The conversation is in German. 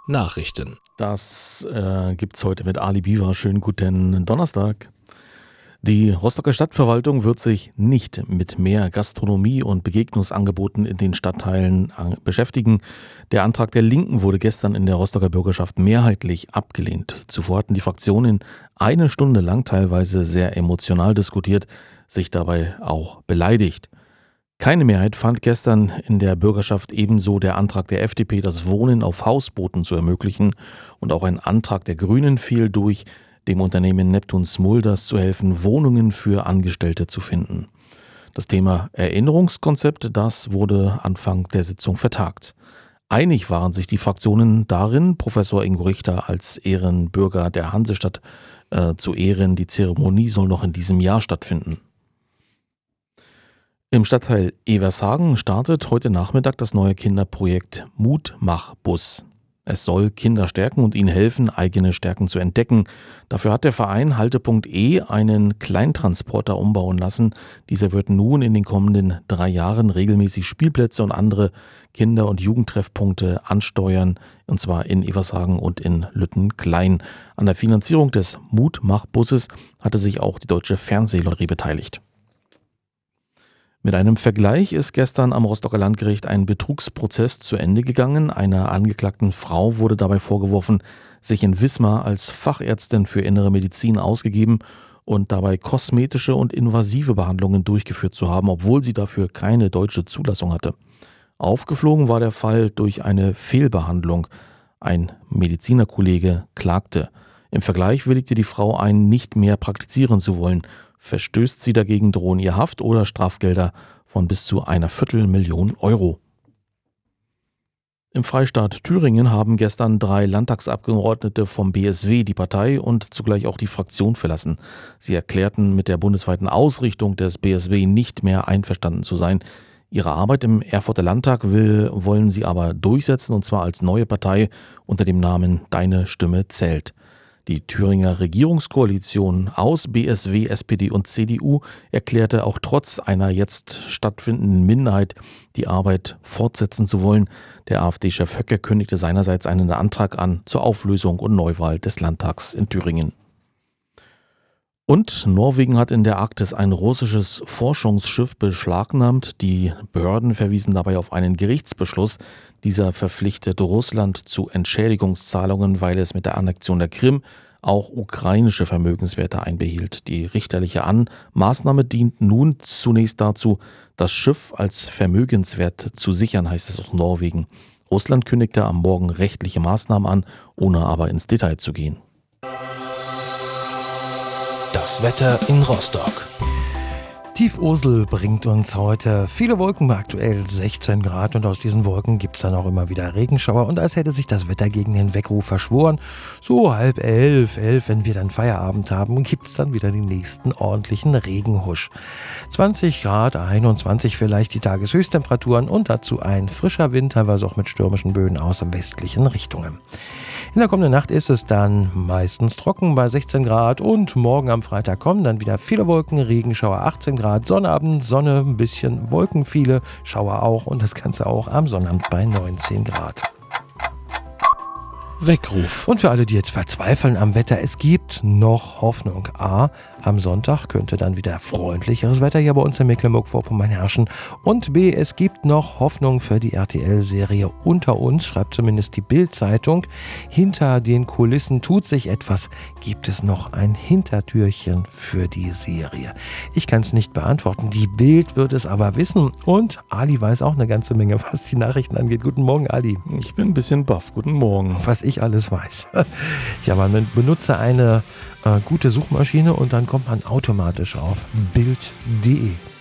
Nachrichten. Das gibt's heute mit Ali Biwa. Schönen guten Donnerstag. Die Rostocker Stadtverwaltung wird sich nicht mit mehr Gastronomie- und Begegnungsangeboten in den Stadtteilen beschäftigen. Der Antrag der Linken wurde gestern in der Rostocker Bürgerschaft mehrheitlich abgelehnt. Zuvor hatten die Fraktionen eine Stunde lang teilweise sehr emotional diskutiert, sich dabei auch beleidigt. Keine Mehrheit fand gestern in der Bürgerschaft, ebenso der Antrag der FDP, das Wohnen auf Hausbooten zu ermöglichen, und auch ein Antrag der Grünen fiel durch, dem Unternehmen Neptun Smulders zu helfen, Wohnungen für Angestellte zu finden. Das Thema Erinnerungskonzept, das wurde Anfang der Sitzung vertagt. Einig waren sich die Fraktionen darin, Professor Ingo Richter als Ehrenbürger der Hansestadt zu ehren. Die Zeremonie soll noch in diesem Jahr stattfinden. Im Stadtteil Evershagen startet heute Nachmittag das neue Kinderprojekt Mutmachbus. Es soll Kinder stärken und ihnen helfen, eigene Stärken zu entdecken. Dafür hat der Verein Haltepunkt E einen Kleintransporter umbauen lassen. Dieser wird nun in den kommenden 3 Jahren regelmäßig Spielplätze und andere Kinder- und Jugendtreffpunkte ansteuern, und zwar in Evershagen und in Lüttenklein. An der Finanzierung des Mutmachbusses hatte sich auch die Deutsche Fernsehlotterie beteiligt. Mit einem Vergleich ist gestern am Rostocker Landgericht ein Betrugsprozess zu Ende gegangen. Einer angeklagten Frau wurde dabei vorgeworfen, sich in Wismar als Fachärztin für innere Medizin ausgegeben und dabei kosmetische und invasive Behandlungen durchgeführt zu haben, obwohl sie dafür keine deutsche Zulassung hatte. Aufgeflogen war der Fall durch eine Fehlbehandlung. Ein Medizinerkollege klagte. Im Vergleich willigte die Frau ein, nicht mehr praktizieren zu wollen. Verstößt sie dagegen, drohen ihr Haft oder Strafgelder von bis zu 250.000 Euro. Im Freistaat Thüringen haben gestern 3 Landtagsabgeordnete vom BSW die Partei und zugleich auch die Fraktion verlassen. Sie erklärten, mit der bundesweiten Ausrichtung des BSW nicht mehr einverstanden zu sein. Ihre Arbeit im Erfurter Landtag wollen sie aber durchsetzen, und zwar als neue Partei unter dem Namen Deine Stimme zählt. Die Thüringer Regierungskoalition aus BSW, SPD und CDU erklärte auch trotz einer jetzt stattfindenden Minderheit die Arbeit fortsetzen zu wollen. Der AfD-Chef Höcke kündigte seinerseits einen Antrag an zur Auflösung und Neuwahl des Landtags in Thüringen. Und Norwegen hat in der Arktis ein russisches Forschungsschiff beschlagnahmt. Die Behörden verwiesen dabei auf einen Gerichtsbeschluss. Dieser verpflichtet Russland zu Entschädigungszahlungen, weil es mit der Annexion der Krim auch ukrainische Vermögenswerte einbehielt. Die richterliche Maßnahme dient nun zunächst dazu, das Schiff als Vermögenswert zu sichern, heißt es aus Norwegen. Russland kündigte am Morgen rechtliche Maßnahmen an, ohne aber ins Detail zu gehen. Das Wetter in Rostock. Tief Ursel bringt uns heute viele Wolken, aktuell 16 Grad, und aus diesen Wolken gibt es dann auch immer wieder Regenschauer, und als hätte sich das Wetter gegen den Weckruf verschworen. So 10:30, wenn wir dann Feierabend haben, gibt es dann wieder den nächsten ordentlichen Regenhusch. 20 Grad, 21 vielleicht die Tageshöchsttemperaturen und dazu ein frischer Wind, teilweise auch mit stürmischen Böen aus westlichen Richtungen. In der kommenden Nacht ist es dann meistens trocken bei 16 Grad und morgen am Freitag kommen dann wieder viele Wolken, Regenschauer 18 Grad, Sonnabend, Sonne, ein bisschen Wolken, viele Schauer auch, und das Ganze auch am Sonnabend bei 19 Grad. Weckruf. Und für alle, die jetzt verzweifeln am Wetter, es gibt noch Hoffnung. A, am Sonntag könnte dann wieder freundlicheres Wetter hier bei uns in Mecklenburg-Vorpommern herrschen. Und B, es gibt noch Hoffnung für die RTL-Serie Unter uns, schreibt zumindest die Bild-Zeitung. Hinter den Kulissen tut sich etwas. Gibt es noch ein Hintertürchen für die Serie? Ich kann es nicht beantworten. Die Bild wird es aber wissen. Und Ali weiß auch eine ganze Menge, was die Nachrichten angeht. Guten Morgen, Ali. Ich bin ein bisschen baff. Guten Morgen. Was ich alles weiß. Ja, man benutze eine gute Suchmaschine und dann kommt man automatisch auf Bild.de.